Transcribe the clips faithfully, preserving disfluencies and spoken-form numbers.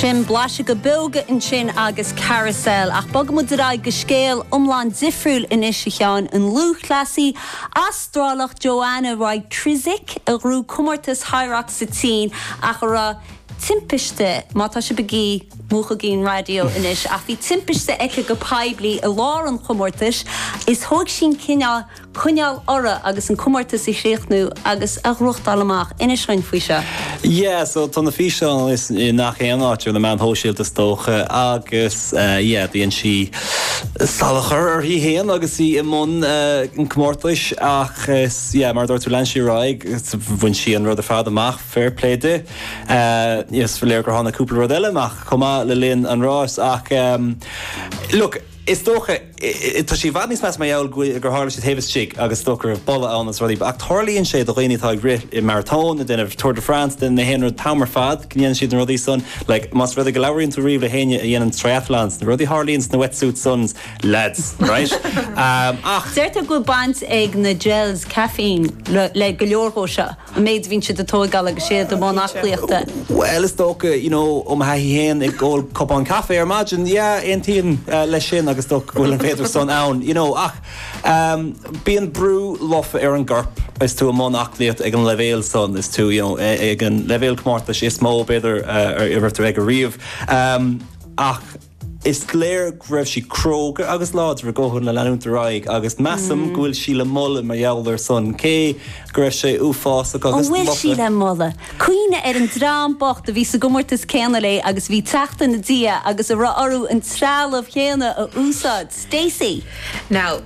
Sin blaise go bilge in sin agus carousel ach bagam dra go scéal umlan difriúil in isián an lúchlasi astrálach Joanna Roy Trizic a rú cumortas Hyrox Satin ach ra timpiste mata se begí múcha gin radio inis a fi timpiste eke go paibli a lá an chumortas is hoog sin cinál chuneal ora agus an cumortas i réichnú agus a rucht allamach inis rein fuise. Yeah, so tan na fiisián is nach éanáú na man hóisiilta tócha agus yeah, bhíonn si salachar ar hí héan agus í i món an cumortas ach yeah, mar dúirtú lein si raig bhain si an rud a fád amach fair pléide. Uh, yes, verleer gur hána cúpla rud eile ach chumá le linn an rás ach um, look, is tócha tá sí bhad níos meas mai eall gur hála si taobh sic agus tóchar bolla an as ruí ach tharlaíonn sé do réonítá rit i maratón a den Tour de France den na héanú tamar fad cníann siad an rudí son like mas rud a go labhraíonn tú riomh le héine a dhéanaan triathlons na rudí Harlíonns na wetsuit sons lads right um, ach Certa go bant ag na gels caffeine le, le go leorthó se a méid vín si de tógáil agus sé do món achliachta. Well is tócha you know um ha héan ag ggóil cupán caffé ar imagine yeah ein tíon uh, le sin agus tócha bhfuil an féidir son ann you know ach um, bíon brú lofa ar an gcorp is tú a món achliacht ag an levéil son is tú you know ag an levéil cumortas is mó beidir uh, ar ibertar ag a riamh um, ach is léir raibh si cróga agus lád ar ggóthún le leanúnta raig agus measam mm. Gúil sí le molla mar jaall ar son cé go raibh sé uafás agus bhfuil sí le molla Cuoine ar an drám bocht a bhí sa gomortas céanna lé agus bhí teachta na dia agus a ra orú an trálamh chéanna a úsáid Stacey. Now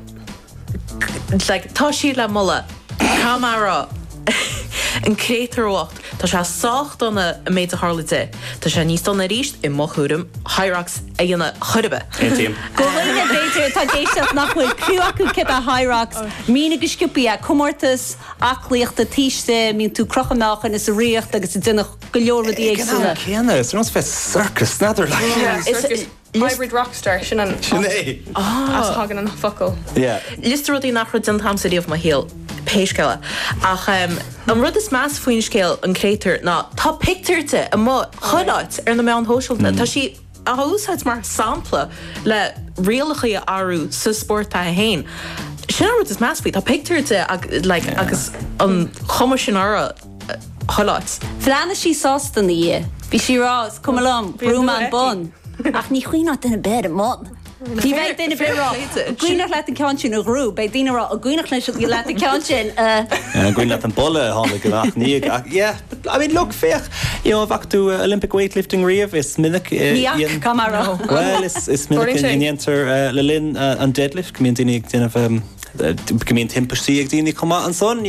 like tá sí le molla camera an crétarhacht tá se sácht donna a méid a Harlite tá sé níos donna ríist i mochúrim Hyrox a dhéanana chudbe. Go bhfuilna béidir tá géisteach nachfuil cú acu cip a Hyrox mína go sciúpi a cumortas aclaíocht a tíiste mín tú crochamachchan is a riocht agus i duine go leorad í éagsúla. Céanna is rás fes circus nadidir le. Hybrid rockstar sin an Sinné. as hagan an focail. Yeah. Lister rudí nach rud an tam saíomh má héal péisceile ach um, an rud is meas faoin scéal an crétar ná tá picturte a má chudáit ar na me an hóisiilta tá si a úsáid mar sampla le rialacha a áú sa sport a hain. Sin rud is meas faoi tá picturte ag, like, yeah. agus an chuma sin ára chudáit. Fleanna sí sásta na dhé. Bhí sí rás cum along brúma an bon. Ach ní chuoine in a bed món. Ní bheith duine bit rá. Gúineach le an ceann sin a grú, bei duine rá a gúineach leis go le an ceann sin. Gúineach an bolle hána go nach ní. Yeah, I mean look féach. You know, bhac tú uh, Olympic weightlifting riamh is minic Níach camara. Well, is is minic in enter le linn an deadlift, cumíonn daoine ag déanamh um, cumíonn timpistí ag daoine chumá an son.